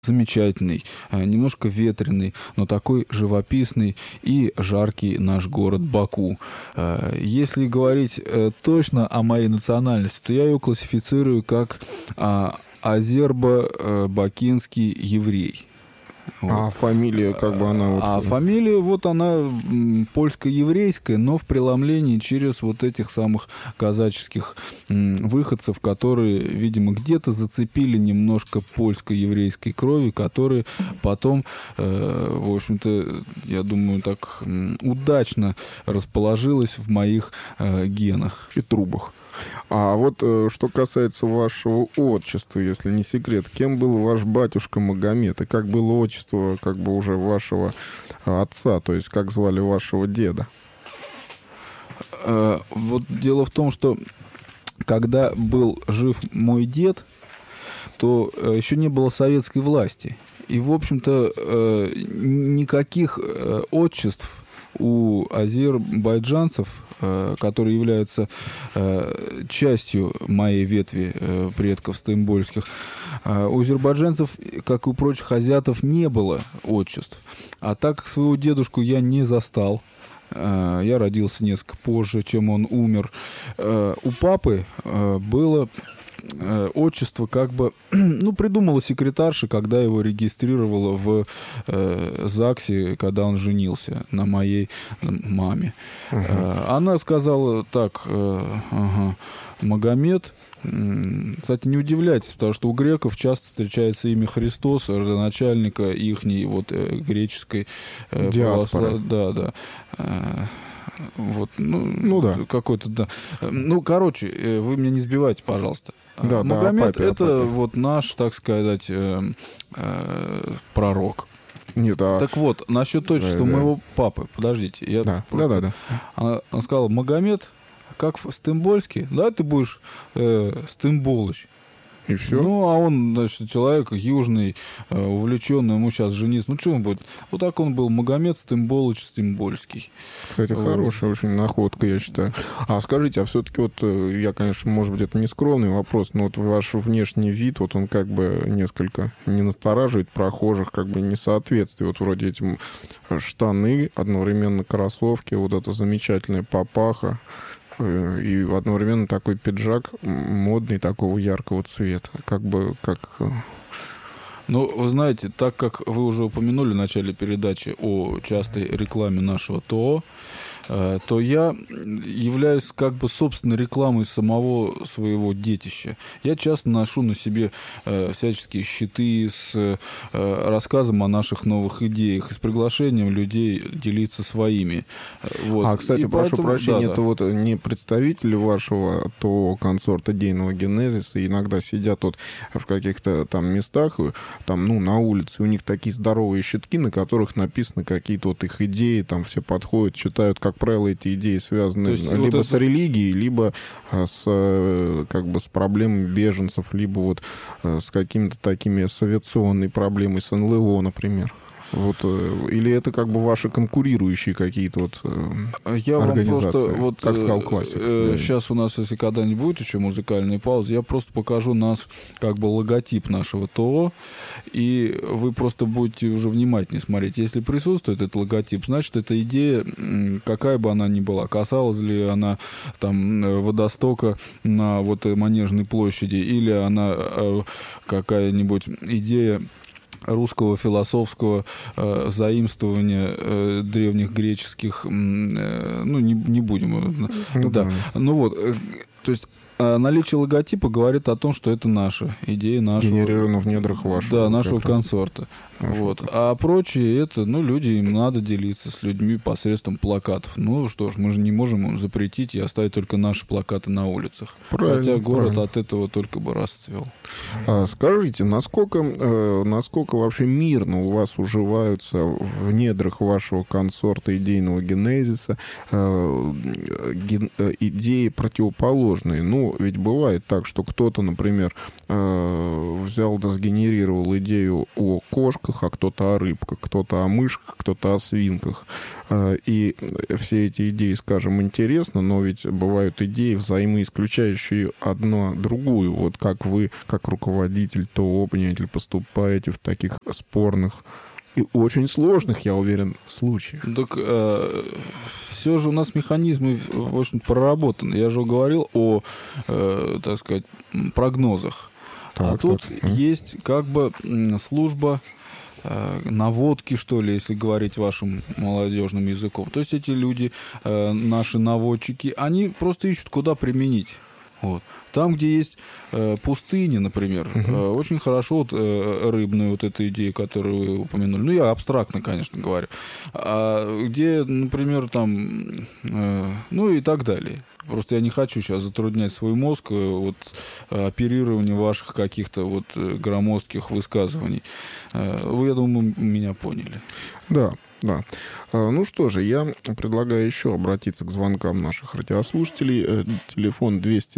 замечательный, немножко ветреный, но такой живописный и жаркий наш город Баку. Если говорить точно о моей национальности, то я ее классифицирую как азербо-бакинский еврей. Вот. А фамилия, как бы она... А фамилия, вот она польско-еврейская, но в преломлении через вот этих самых казаческих выходцев, которые, видимо, где-то зацепили немножко польско-еврейской крови, которые потом, в общем-то, я думаю, так удачно расположилась в моих генах и трубах. А вот что касается вашего отчества, если не секрет, кем был ваш батюшка Магомед? И как было отчество как бы уже вашего отца, то есть как звали вашего деда? Вот дело в том, что когда был жив мой дед, то еще не было советской власти. И, в общем-то, никаких отчеств у азербайджанцев, которые являются частью моей ветви предков стамбульских, у азербайджанцев, как и у прочих азиатов, не было отчеств. А так как своего дедушку я не застал, я родился несколько позже, чем он умер, у папы было отчество как бы, ну, придумала секретарша, когда его регистрировала в ЗАГСе, когда он женился на моей маме. Она сказала так, Магомед. Кстати, не удивляйтесь, потому что у греков часто встречается имя Христос, родоначальника ихней вот греческой диаспоры. Да. Вот, да. Какой-то, да. Ну, короче, вы меня не сбивайте, пожалуйста. Да, Магомед да, это вот наш, так сказать, пророк. Нет, Так вот, насчет отчества моего папы, подождите. Да. Она сказала, Магомед, как в Стамбульске, да, ты будешь Стамбулыч. И все? Ну, а он, значит, человек южный, увлеченный, ему сейчас жениться. Ну, что он будет? Вот так он был, Магомед Стамбулыч Стамбульский. Кстати, хорошая очень находка, я считаю. А скажите, а все-таки вот, я, конечно, может быть, это не скромный вопрос, но вот ваш внешний вид, вот он как бы несколько не настораживает прохожих, как бы несоответствие. Вот вроде этим штаны, одновременно кроссовки, вот эта замечательная папаха. И одновременно такой пиджак модный, такого яркого цвета. Как бы, как... Ну, вы знаете, так как вы уже упомянули в начале передачи о частой рекламе нашего ТО, то я являюсь как бы собственной рекламой самого своего детища. Я часто ношу на себе всяческие щиты с рассказом о наших новых идеях и с приглашением людей делиться своими. Вот. А, кстати, прошу прощения, да. Это вот не представители вашего ТО консорта идейного генезиса иногда сидят вот в каких-то там местах, там, ну, на улице, у них такие здоровые щитки, на которых написаны какие-то вот их идеи, там все подходят, читают, как правило, эти идеи связаны либо вот с религией, либо с, как бы, с проблемами беженцев, либо вот с какими-то такими с авиационной проблемой, с НЛО, например. Вот, или это как бы ваши конкурирующие какие-то вот я организации, вам просто, вот, как сказал классик. Сейчас у нас, если когда-нибудь будет еще музыкальная пауза, я просто покажу нас как бы логотип нашего ТО, и вы просто будете уже внимательнее смотреть. Если присутствует этот логотип, значит, эта идея, какая бы она ни была, касалась ли она там водостока на вот Манежной площади, или она какая-нибудь идея русского философского заимствования древних греческих, ну, не будем. Да. Ну вот, то есть наличие логотипа говорит о том, что это наша идея, нашего... Генерировано в недрах вашего. Да, нашего консорта. Вот. А прочие это, ну, люди, им надо делиться с людьми посредством плакатов. Ну что ж, мы же не можем им запретить и оставить только наши плакаты на улицах. Правильно, хотя город правильно. От этого только бы расцвел. Скажите, насколько вообще мирно у вас уживаются в недрах вашего консорта идейного генезиса идеи противоположные? Ну, но ведь бывает так, что кто-то, например, взял да сгенерировал идею о кошках, а кто-то о рыбках, кто-то о мышках, кто-то о свинках. И все эти идеи, скажем, интересны, но ведь бывают идеи, взаимоисключающие одна другую. Вот как вы, как руководитель ТО «Обнятель», поступаете в таких спорных и очень сложных, я уверен, случаях. Так все же у нас механизмы, в общем, проработаны. Я же говорил о, так сказать, прогнозах. Так, а тут есть как бы служба наводки, что ли, если говорить вашим молодежным языком. То есть эти люди, наши наводчики, они просто ищут, куда применить. Вот. Там, где есть пустыни, например, очень хорошо вот, рыбную вот эту идею, которую вы упомянули. Ну, я абстрактно, конечно, говорю. А где, например, там, ну и так далее. Просто я не хочу сейчас затруднять свой мозг вот, оперированием ваших каких-то вот громоздких высказываний. Вы, я думаю, меня поняли. Да. Да. Ну что же, я предлагаю еще обратиться к звонкам наших радиослушателей. Телефон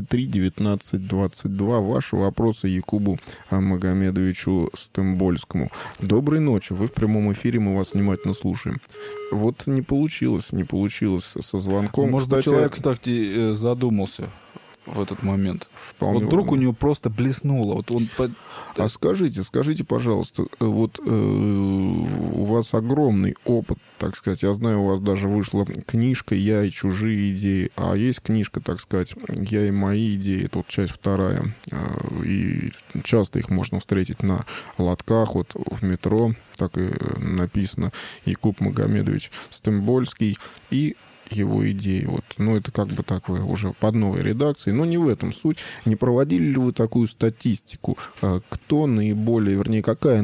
203-19-22. Ваши вопросы Якубу Магомедовичу Стембольскому. Доброй ночи. Вы в прямом эфире, мы вас внимательно слушаем. Вот не получилось со звонком. Может быть, человек, кстати, задумался в этот момент. Вполне вот вдруг у него просто блеснуло. Вот он... А скажите, пожалуйста, вот у вас огромный опыт, так сказать. Я знаю, у вас даже вышла книжка «Я и чужие идеи», а есть книжка, так сказать, «Я и мои идеи», тут часть 2. И часто их можно встретить на лотках, вот в метро, так и написано «Якуб Магомедович Стембольский» и его идеи. Вот. Ну, это как бы так вы уже под новой редакцией. Но не в этом суть. Не проводили ли вы такую статистику? Кто наиболее, вернее, какая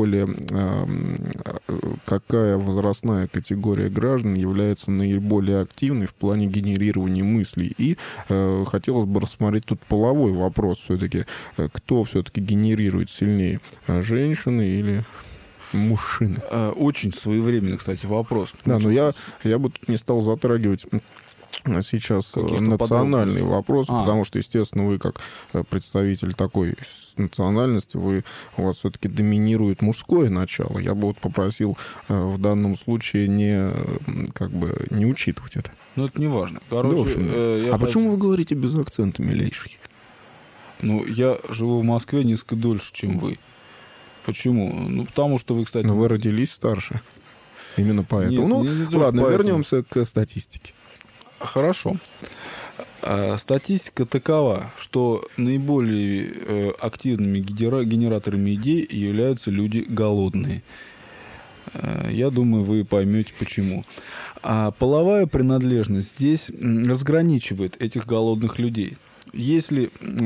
возрастная категория граждан является наиболее активной в плане генерирования мыслей? И хотелось бы рассмотреть тут половой вопрос все-таки. Кто все-таки генерирует сильнее? Женщины или... мужчины? Очень своевременный, кстати, вопрос. Да, но я бы тут не стал затрагивать сейчас национальный вопрос, потому что, естественно, вы как представитель такой национальности, у вас все-таки доминирует мужское начало. Я бы вот попросил в данном случае не учитывать это. Ну, это не важно. Короче, почему вы говорите без акцента, милейший? Ну, я живу в Москве несколько дольше, чем вы. Почему? Ну, потому что вы, кстати... Но вы родились старше. Именно поэтому. Нет, ладно, вернемся к статистике. Хорошо. Статистика такова, что наиболее активными генераторами идей являются люди голодные. Я думаю, вы поймете, почему. А половая принадлежность здесь разграничивает этих голодных людей. Если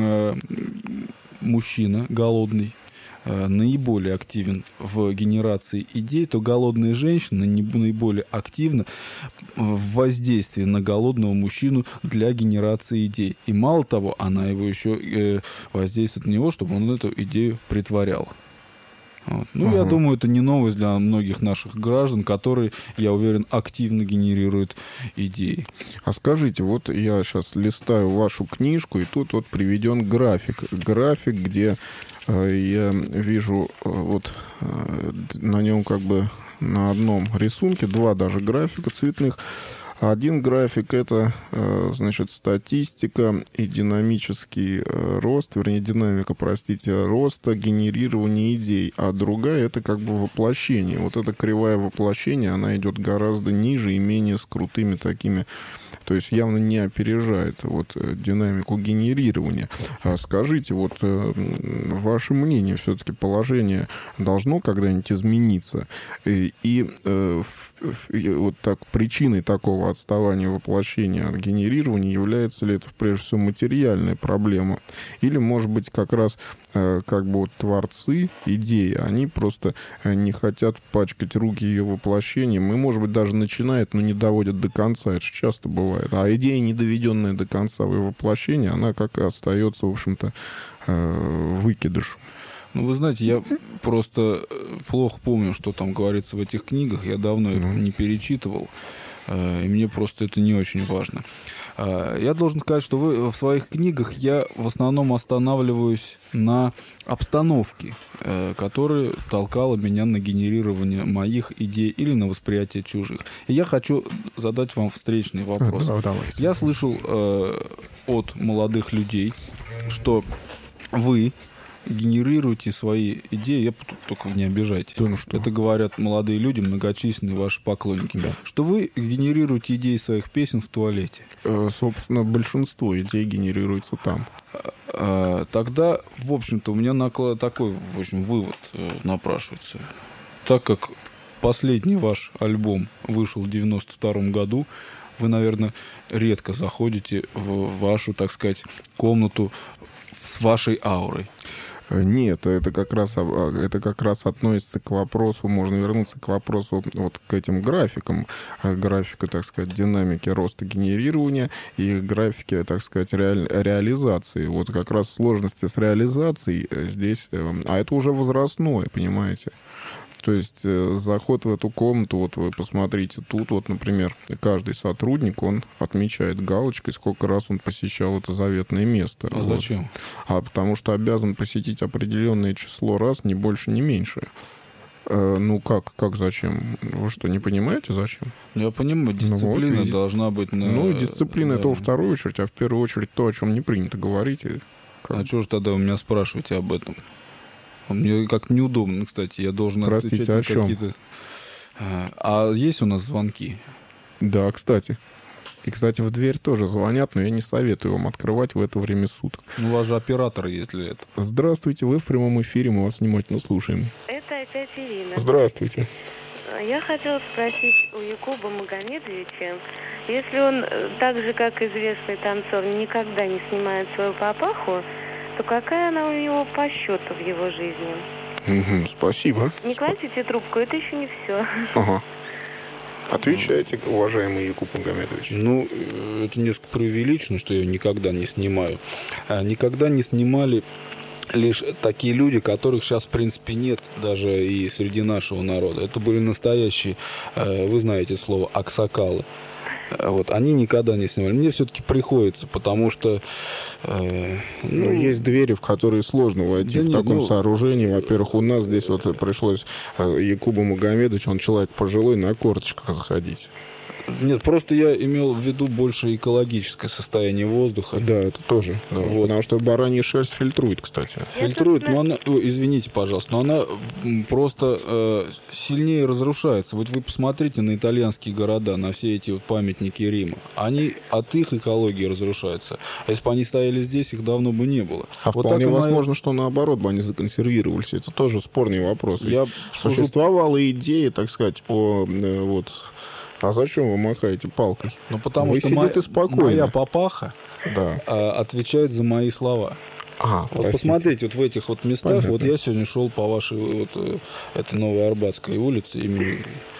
мужчина голодный наиболее активен в генерации идей, то голодная женщина наиболее активна в воздействии на голодного мужчину для генерации идей. И мало того, она его еще воздействует на него, чтобы он эту идею притворял. Вот. Ну, я думаю, это не новость для многих наших граждан, которые, я уверен, активно генерируют идеи. А скажите, вот я сейчас листаю вашу книжку, и тут вот приведен график. График, где я вижу вот на нем как бы на одном рисунке 2 даже графика цветных. Один график — это, значит, статистика и динамический рост, вернее, динамика, простите, роста генерирования идей, а другая — это как бы воплощение. Вот эта кривая воплощения, она идет гораздо ниже и менее с крутыми такими, то есть явно не опережает вот динамику генерирования. Скажите, вот ваше мнение, все-таки положение должно когда-нибудь измениться? И вот так причиной такого отставания воплощения от генерирования является ли это прежде всего материальная проблема? Или, может быть, как раз как бы вот творцы идеи, они просто не хотят пачкать руки ее воплощением, и, может быть, даже начинают, но не доводят до конца. Это же часто бывает. А идея, не доведенная до конца в ее воплощении, она как и остается, в общем-то, выкидышем. Ну, вы знаете, я просто плохо помню, что там говорится в этих книгах. Я давно их не перечитывал. и мне просто это не очень важно. Я должен сказать, что в своих книгах я в основном останавливаюсь на обстановке, которая толкала меня на генерирование моих идей или на восприятие чужих. И я хочу задать вам встречный вопрос. Давайте. Я слышал от молодых людей, что вы генерируете свои идеи, я только не обижайтесь. Да ну что? Это говорят молодые люди, многочисленные ваши поклонники. Да. Что вы генерируете идеи своих песен в туалете. Собственно, большинство идей генерируется там. Тогда, в общем-то, у меня такой, в общем, вывод напрашивается. Так как последний ваш альбом вышел в 92-м году, вы, наверное, редко заходите в вашу, так сказать, комнату с вашей аурой. Нет, это как раз относится к вопросу, можно вернуться к вопросу вот к этим графикам. Графика, так сказать, динамики роста генерирования и графики, так сказать, реализации. Вот как раз сложности с реализацией здесь, а это уже возрастное, понимаете? То есть заход в эту комнату, вот вы посмотрите, тут вот, например, каждый сотрудник, он отмечает галочкой, сколько раз он посещал это заветное место. А зачем? Потому что обязан посетить определенное число раз, ни больше, ни меньше. Ну как зачем? Вы что, не понимаете, зачем? Я понимаю, дисциплина вот, должна быть... дисциплина это во вторую очередь, а в первую очередь то, о чем не принято говорить. А что же тогда вы меня спрашиваете об этом? Мне как-то неудобно, кстати. Я должен отвечать на какие-то... А есть у нас звонки? Да, кстати. И, кстати, в дверь тоже звонят, но я не советую вам открывать в это время суток. Ну, у вас же оператор есть для этого. Здравствуйте, вы в прямом эфире, мы вас внимательно слушаем. Это опять Ирина. Здравствуйте. Я хотела спросить у Якуба Магомедовича, если он, так же, как известный танцор, никогда не снимает свою папаху, то какая она у него по счету в его жизни? Спасибо. Не кладите трубку, это еще не все. Ага. Отвечайте, уважаемый Якуб Магомедович. Ну, это несколько преувеличено, что я никогда не снимаю. Никогда не снимали лишь такие люди, которых сейчас, в принципе, нет даже и среди нашего народа. Это были настоящие, вы знаете слово, аксакалы. Вот, они никогда не снимали. Мне все-таки приходится, потому что... есть двери, в которые сложно войти в таком сооружении. Во-первых, у нас здесь вот пришлось Якубу Магомедовичу, он человек пожилой, на корточках заходить. Нет, просто я имел в виду больше экологическое состояние воздуха. Да, это тоже. Да. Вот. Потому что баранья шерсть фильтрует, кстати. Фильтрует, но она... извините, пожалуйста, но она просто сильнее разрушается. Вот вы посмотрите на итальянские города, на все эти вот памятники Рима. Они от их экологии разрушаются. А если бы они стояли здесь, их давно бы не было. А вот вполне возможно, что наоборот бы они законсервировались. Это тоже спорный вопрос. Существовала идея, так сказать, А зачем вы махаете палкой? Ну, потому вы что моя папаха отвечает за мои слова. Вот посмотрите, вот в этих вот местах, понятно. Вот я сегодня шел по вашей этой Новой Арбатской улице имени...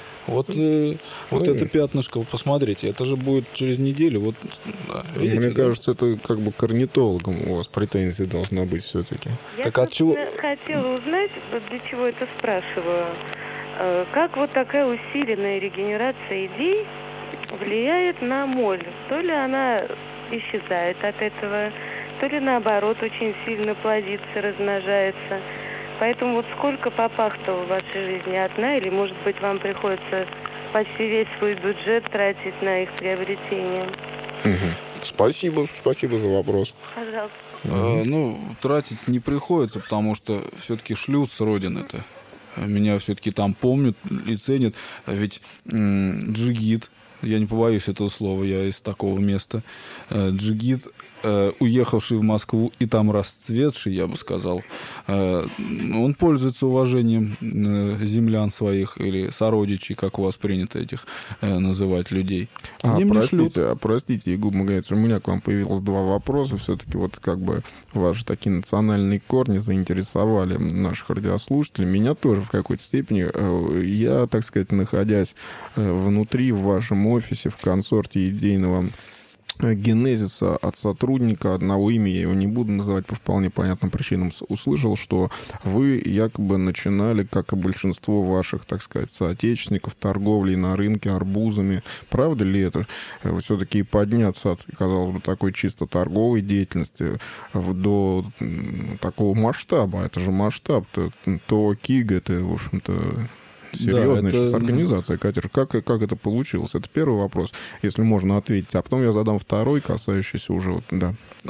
это пятнышко, посмотрите, это же будет через неделю. Видите, мне кажется, это как бы к орнитологам у вас претензия должна быть все-таки. Я хотела узнать, для чего это спрашиваю. Как вот такая усиленная регенерация идей влияет на моль? То ли она исчезает от этого, то ли наоборот очень сильно плодится, размножается. Поэтому вот сколько папах-то в вашей жизни? Одна, или, может быть, вам приходится почти весь свой бюджет тратить на их приобретение? Спасибо за вопрос. Пожалуйста. Тратить не приходится, потому что все-таки шлют с родины-то. Меня все-таки там помнят и ценят. Ведь джигит, я не побоюсь этого слова, я из такого места, джигит, уехавший в Москву и там расцветший, я бы сказал, он пользуется уважением землян своих или сородичей, как у вас принято этих называть людей. Простите, Якуб Магомедович, у меня к вам появилось два вопроса. Все-таки вот как бы ваши такие национальные корни заинтересовали наших радиослушателей. Меня тоже в какой-то степени. Я, так сказать, находясь внутри в вашем офисе, в консорте идейного генезиса от сотрудника одного имени, я его не буду называть по вполне понятным причинам, услышал, что вы якобы начинали, как и большинство ваших, так сказать, соотечественников, торговлей на рынке арбузами. Правда ли это? Все-таки подняться от, казалось бы, такой чисто торговой деятельности до такого масштаба, это же масштаб, то КИГ, это, в общем-то, серьезная сейчас организация, Катер. Как это получилось? Это первый вопрос, если можно ответить. А потом я задам второй, касающийся уже... да.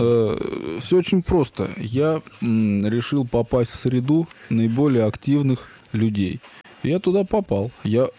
Все очень просто. Я решил попасть в среду наиболее активных людей. Я туда попал.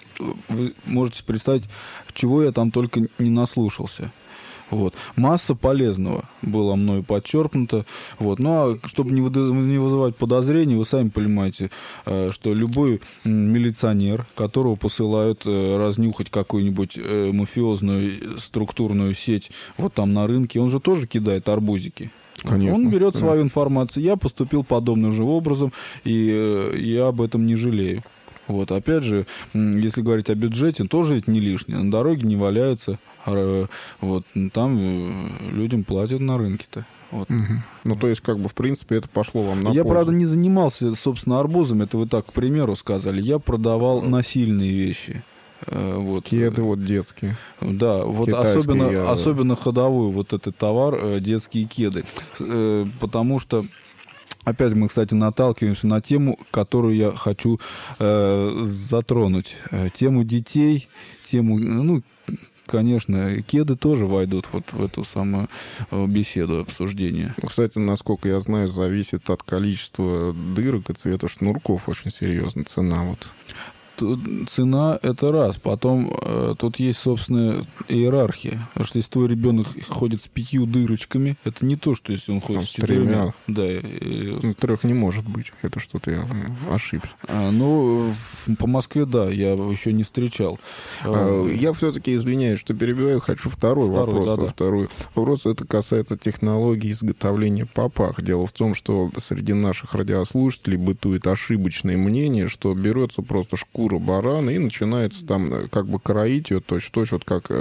Вы можете представить, чего я там только не наслушался. Вот. Масса полезного была мною подчеркнута. Вот. Ну, а чтобы не вызывать подозрений, вы сами понимаете, что любой милиционер, которого посылают разнюхать какую-нибудь мафиозную структурную сеть вот там на рынке, он же тоже кидает арбузики. Конечно. Он берет свою информацию. Я поступил подобным же образом, и я об этом не жалею. Вот, опять же, если говорить о бюджете, тоже ведь не лишнее. На дороге не валяются, вот, там людям платят на рынке-то. Вот. Угу. Ну, то есть, как бы, в принципе, это пошло вам на пользу. Я, правда, не занимался, собственно, арбузом, это вы так, к примеру, сказали. Я продавал насильные вещи. Вот. Кеды вот детские. Да, вот особенно ходовой вот этот товар, детские кеды. Потому что опять мы, кстати, наталкиваемся на тему, которую я хочу затронуть. Тему детей, тему, ну, конечно, кеды тоже войдут вот в эту самую беседу, обсуждение. Ну, кстати, насколько я знаю, зависит от количества дырок и цвета шнурков очень серьезно цена вот. Цена — это раз. Потом тут есть, собственно, иерархия. Потому что если твой ребенок ходит с 5 дырочками, это не то, что если он ходит с 4. Да. 3 не может быть. Это что-то я ошибся. Ну, по Москве, да, я еще не встречал. Я все-таки извиняюсь, что перебиваю. Хочу второй вопрос. Да. Второй вопрос, это касается технологии изготовления папах. Дело в том, что среди наших радиослушателей бытует ошибочное мнение, что берется просто шкура барана и начинается там как бы кроить ее точь-в-точь, вот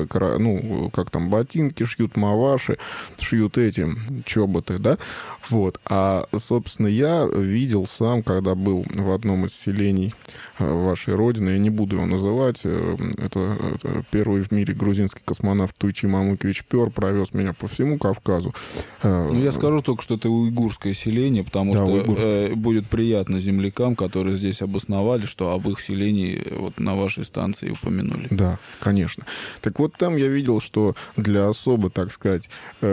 как там ботинки шьют, маваши, шьют эти чоботы, да, вот. А, собственно, я видел сам, когда был в одном из селений вашей родины, я не буду его называть, это первый в мире грузинский космонавт Туйчи Мамукевич Пёр провез меня по всему Кавказу. Ну, я скажу только, что это уйгурское селение, потому что будет приятно землякам, которые здесь обосновались, что об их селении вот на вашей станции упомянули. Да, конечно. Так вот, там я видел, что для особо, так сказать,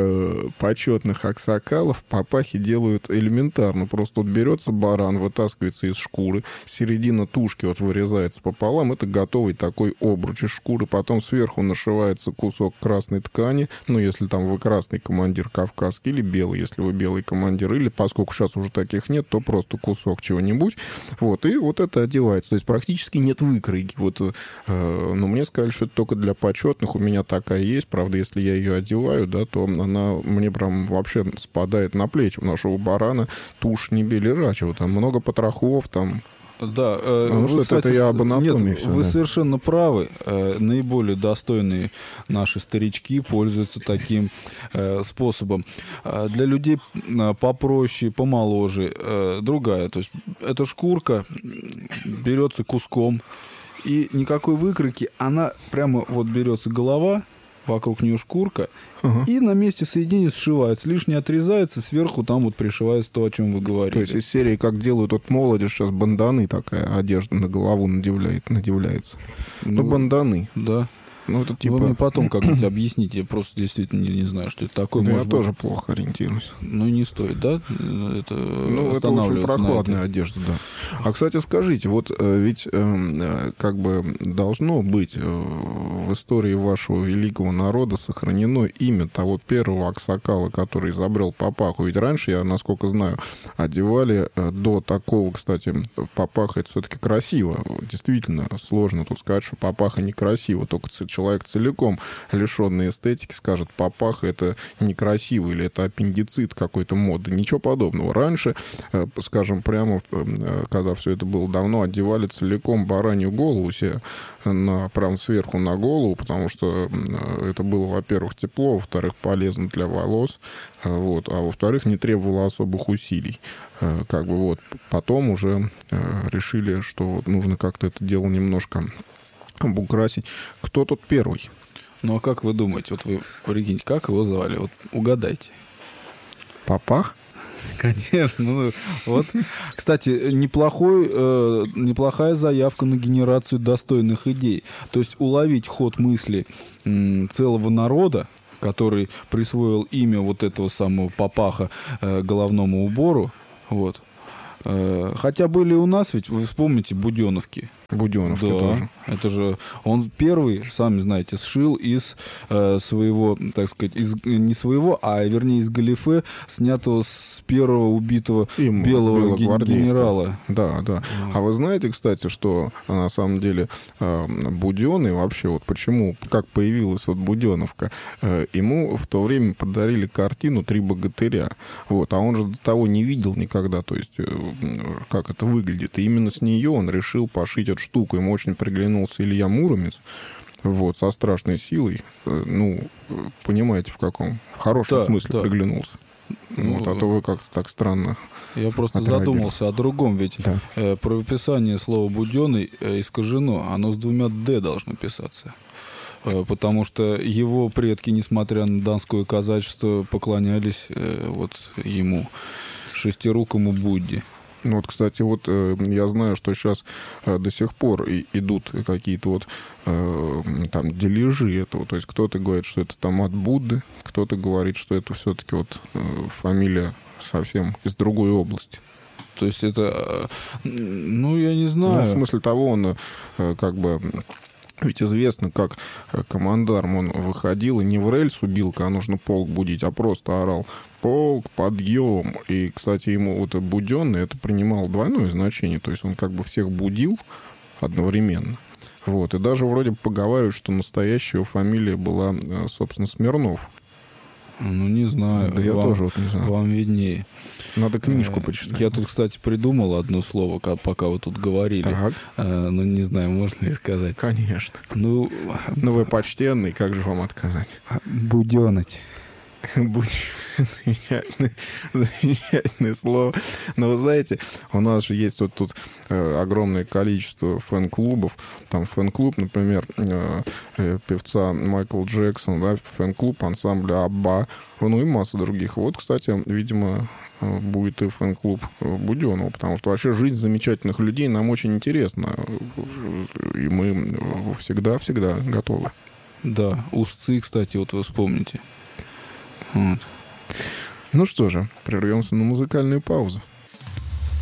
почетных аксакалов папахи делают элементарно. Просто вот берется баран, вытаскивается из шкуры, середина тушки вот вырезается пополам, это готовый такой обруч из шкуры, потом сверху нашивается кусок красной ткани, ну, если там вы красный командир кавказский, или белый, если вы белый командир, или, поскольку сейчас уже таких нет, то просто кусок чего-нибудь, вот, и вот это одевается. То есть практически нет выкройки. Вот, но мне сказали, что это только для почетных. У меня такая есть. Правда, если я ее одеваю, да, то она мне прям вообще спадает на плечи. У нашего барана тушь не белерачева. Там много потрохов, там... Да, ну, что кстати, это я об анатомии. Нет, все, вы да. совершенно правы. Наиболее достойные наши старички пользуются таким способом. Для людей попроще, помоложе, другая. То есть эта шкурка берется куском, и никакой выкройки, она прямо вот берется голова, вокруг нее шкурка, и на месте соединения сшивается. Лишнее отрезается, сверху там вот пришивается то, о чем вы говорили. То есть из серии, как делают вот молодежь сейчас, банданы, такая одежда на голову надевляется. Ну, банданы. Да. Ну, это типа... Вы мне потом как-нибудь объясните, я просто действительно не знаю, что это такое. Да, я тоже плохо ориентируюсь. Ну, не стоит, да? Это очень прохладная одежда, да. А, кстати, скажите, вот ведь как бы должно быть в истории вашего великого народа сохранено имя того первого аксакала, который изобрел папаху. Ведь раньше, я, насколько знаю, одевали до такого, кстати, папаха — это все-таки красиво. Действительно, сложно тут сказать, что папаха некрасиво, только человек целиком лишенный эстетики скажет: папаха — это некрасиво или это аппендицит какой-то моды. Ничего подобного. Раньше, скажем прямо, когда все это было давно, одевали целиком баранью голову себе прям сверху на голову, потому что это было, во-первых, тепло, во-вторых, полезно для волос, вот, а во-вторых, не требовало особых усилий. Как бы вот потом уже решили, что нужно как-то это дело немножко обукрасить. Кто тут первый? Ну, а как вы думаете, вот вы прикиньте, как его звали? Вот угадайте. Папах? Конечно. Ну, вот. Кстати, неплохая заявка на генерацию достойных идей. То есть уловить ход мысли целого народа, который присвоил имя вот этого самого папаха головному убору. Вот. Хотя были у нас, ведь вы вспомните, буденовки. Буденовки тоже. Это же он первый, сами знаете, сшил из своего, так сказать, не своего, а вернее из галифе, снятого с первого убитого белого генерала. Да, да. А вы знаете, кстати, что на самом деле Буденный вообще, вот почему, как появилась вот Буденовка, ему в то время подарили картину «Три богатыря». Вот, а он же до того не видел никогда, то есть как это выглядит. И именно с нее он решил пошить эту штуку. Ему очень приглянулся Илья Муромец, вот, со страшной силой. Ну, понимаете, в каком? В хорошем смысле приглянулся. Ну, вот, а то вы как-то так странно. Я просто задумался о другом, ведь правописание слова «буденный» искажено. Оно с двумя «д» должно писаться. Потому что его предки, несмотря на донское казачество, поклонялись вот ему, шестирукому Будде. Ну вот, кстати, вот я знаю, что сейчас до сих пор идут какие-то вот там дележи этого. То есть кто-то говорит, что это там от Будды, кто-то говорит, что это все-таки вот фамилия совсем из другой области. То есть это, ну, я не знаю. Ну, в смысле того, он как бы... Ведь известно, как командарм он выходил и не в рельсу бил, когда нужно полк будить, а просто орал: «Полк, подъем!» И, кстати, ему вот Буденный это принимало двойное значение, то есть он как бы всех будил одновременно. Вот. И даже вроде поговаривают, что настоящая его фамилия была, собственно, Смирнов. Ну, не знаю. Да я тоже вот не знаю. Вам виднее. Надо книжку почитать. Я тут, кстати, придумал одно слово, пока вы тут говорили. Так. Ну, не знаю, можно ли сказать. Конечно. Ну, вы почтенный, как же вам отказать? Буденать. Замечательное слово. Но вы знаете, у нас же есть вот тут огромное количество фэн-клубов. Там фэн-клуб, например, певца Майкла Джексона, да, фэн-клуб ансамбля Абба, ну и масса других. Вот, кстати, видимо, будет и фэн-клуб Буденного, потому что вообще жизнь замечательных людей нам очень интересна. И мы всегда готовы. Да, устцы, кстати, вот вы вспомните. Вот. Ну что же, прервемся на музыкальную паузу.